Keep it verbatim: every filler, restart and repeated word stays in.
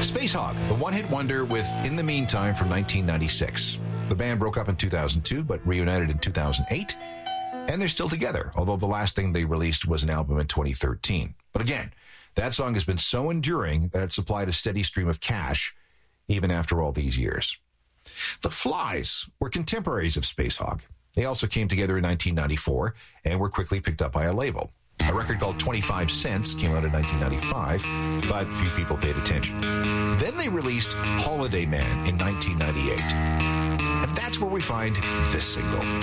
Spacehog, the one-hit wonder with In the Meantime from nineteen ninety-six. The band broke up in two thousand two, but reunited in two thousand eight, and they're still together, although the last thing they released was an album in twenty thirteen. But again, that song has been so enduring that it supplied a steady stream of cash even after all these years. The Flies were contemporaries of Spacehog. They also came together in nineteen ninety-four and were quickly picked up by a label. A record called twenty-five cents came out in nineteen ninety-five, but few people paid attention. Then they released Holiday Man in nineteen ninety-eight. And that's where we find this single.